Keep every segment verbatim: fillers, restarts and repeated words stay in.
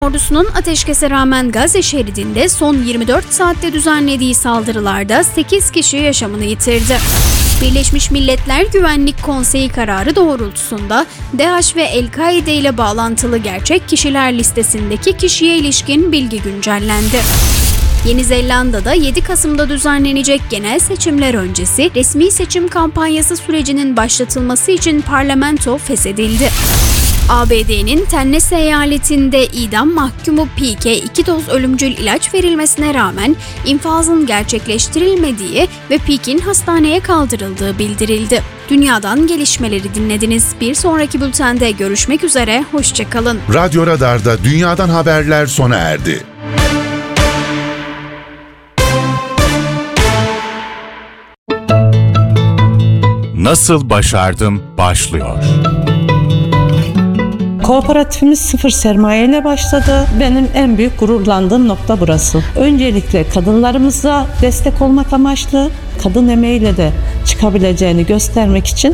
Ordusunun ateşkese rağmen Gazze şeridinde son yirmi dört saatte düzenlediği saldırılarda sekiz kişi yaşamını yitirdi. Birleşmiş Milletler Güvenlik Konseyi kararı doğrultusunda DAEŞ ve El-Kaide ile bağlantılı gerçek kişiler listesindeki kişiye ilişkin bilgi güncellendi. Yeni Zelanda'da yedi Kasım'da düzenlenecek genel seçimler öncesi resmi seçim kampanyası sürecinin başlatılması için parlamento feshedildi. A B D'nin Tennessee eyaletinde idam mahkumu Peake'e iki doz ölümcül ilaç verilmesine rağmen infazın gerçekleştirilmediği ve Peake'in hastaneye kaldırıldığı bildirildi. Dünyadan gelişmeleri dinlediniz. Bir sonraki bültende görüşmek üzere, hoşça kalın. Radyo Radar'da dünyadan haberler sona erdi. Nasıl başardım başlıyor. Kooperatifimiz sıfır sermaye ile başladı. Benim en büyük gururlandığım nokta burası. Öncelikle kadınlarımıza destek olmak amaçlı, kadın emeğiyle de çıkabileceğini göstermek için.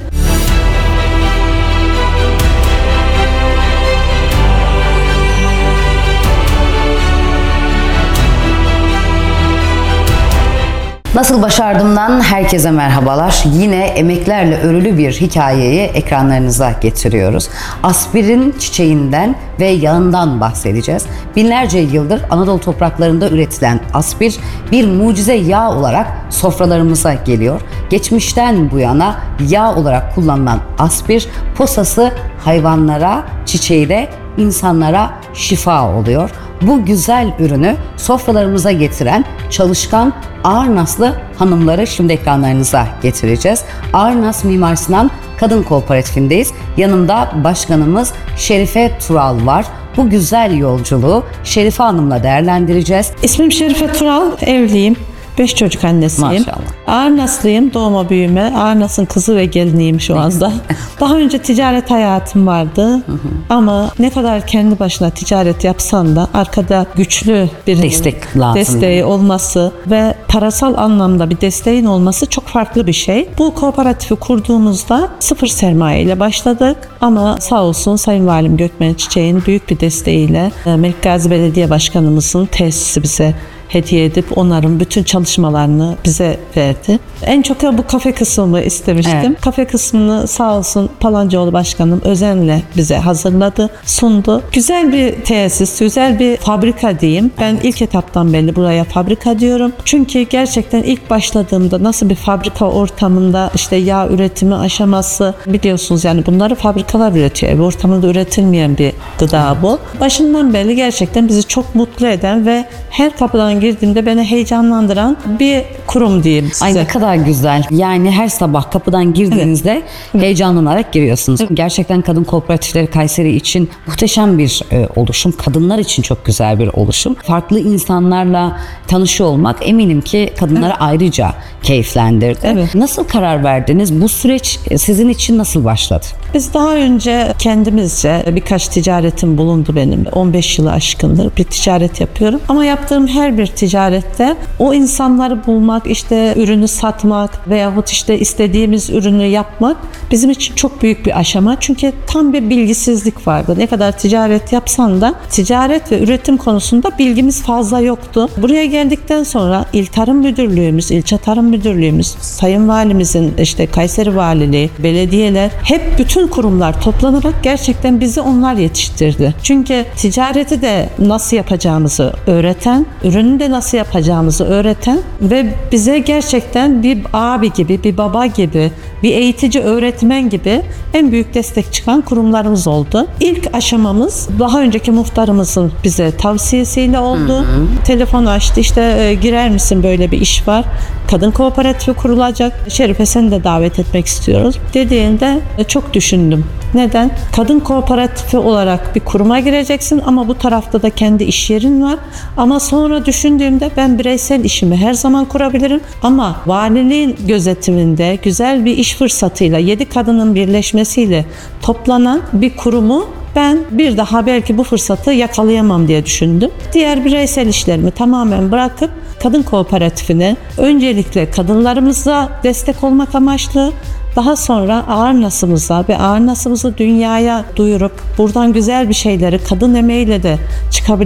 Nasıl Başardım'dan herkese merhabalar. Yine emeklerle örülü bir hikayeyi ekranlarınıza getiriyoruz. Aspirin çiçeğinden ve yağından bahsedeceğiz. Binlerce yıldır Anadolu topraklarında üretilen aspir bir mucize yağ olarak sofralarımıza geliyor. Geçmişten bu yana yağ olarak kullanılan aspir posası hayvanlara, çiçeği de insanlara şifa oluyor. Bu güzel ürünü sofralarımıza getiren çalışkan Ağırnaslı hanımları şimdi ekranlarınıza getireceğiz. Ağırnas Mimar Sinan Kadın Kooperatifindeyiz. Yanımda başkanımız Şerife Tural var. Bu güzel yolculuğu Şerife Hanım'la değerlendireceğiz. İsmim Şerife Tural, evliyim. Beş çocuk annesiyim. Maşallah. Ağırnaslıyım, doğma büyüme. Ağırnas'ın kızı ve geliniyim şu anda. Daha önce ticaret hayatım vardı. Hı hı. Ama ne kadar kendi başına ticaret yapsan da arkada güçlü bir destek lazım. Desteği olması ve parasal anlamda bir desteğin olması çok farklı bir şey. Bu kooperatifi kurduğumuzda sıfır sermaye ile başladık. Ama sağ olsun Sayın Valim Gökmen Çiçek'in büyük bir desteğiyle Melikgazi Belediye Başkanımızın tesisi bize hediye edip onların bütün çalışmalarını bize verdi. En çok da bu kafe kısmını istemiştim. Evet. Kafe kısmını sağ olsun Palancıoğlu Başkanım özenle bize hazırladı, sundu. Güzel bir tesis, güzel bir fabrika diyeyim. Ben ilk etaptan beri buraya fabrika diyorum. Çünkü gerçekten ilk başladığımda nasıl bir fabrika ortamında işte yağ üretimi aşaması biliyorsunuz yani bunları fabrikalar üretiyor. Ev ortamında üretilmeyen bir gıda bu. Başından beri gerçekten bizi çok mutlu eden ve her kapıdan girdiğimde beni heyecanlandıran bir kurum diyeyim size. Ay ne kadar güzel. Yani her sabah kapıdan girdiğinizde evet. heyecanlanarak giriyorsunuz. Evet. Gerçekten kadın kooperatifleri Kayseri için muhteşem bir e, oluşum. Kadınlar için çok güzel bir oluşum. Farklı insanlarla tanışıyor olmak eminim ki kadınları evet. ayrıca keyiflendirdi. Evet. Nasıl karar verdiniz? Bu süreç sizin için nasıl başladı? Biz daha önce kendimizce birkaç ticaretim bulundu benim. on beş yılı aşkındır bir ticaret yapıyorum. Ama yaptığım her bir ticarette o insanları bulmak, işte ürünü satmak veyahut işte istediğimiz ürünü yapmak bizim için çok büyük bir aşama. Çünkü tam bir bilgisizlik vardı. Ne kadar ticaret yapsan da ticaret ve üretim konusunda bilgimiz fazla yoktu. Buraya geldikten sonra İl Tarım Müdürlüğümüz, İlçe Tarım Müdürlüğümüz, Sayın Valimizin işte Kayseri Valiliği, belediyeler hep bütün kurumlar toplanarak gerçekten bizi onlar yetiştirdi. Çünkü ticareti de nasıl yapacağımızı öğreten, ürünü de nasıl yapacağımızı öğreten ve bize gerçekten bir abi gibi, bir baba gibi, bir eğitici, öğretmen gibi en büyük destek çıkan kurumlarımız oldu. İlk aşamamız daha önceki muhtarımızın bize tavsiyesiyle oldu. Hı hı. Telefon açtı, işte e, girer misin, böyle bir iş var. Kadın kooperatifi kurulacak. Şerife seni de davet etmek istiyoruz dediğinde e, çok düşündüm. Neden? Kadın kooperatifi olarak bir kuruma gireceksin ama bu tarafta da kendi iş yerin var. Ama sonra düşündüğümde ben bireysel işimi her zaman kurabilirim. Ama valiliğin gözetiminde güzel bir iş fırsatıyla yedi kadının birleşmesiyle toplanan bir kurumu ben bir daha belki bu fırsatı yakalayamam diye düşündüm. Diğer bireysel işlerimi tamamen bırakıp kadın kooperatifine öncelikle kadınlarımıza destek olmak amaçlı Daha sonra ağır nasımıza ve ağır nasımızı dünyaya duyurup buradan güzel bir şeyleri kadın emeğiyle de çıkabilecek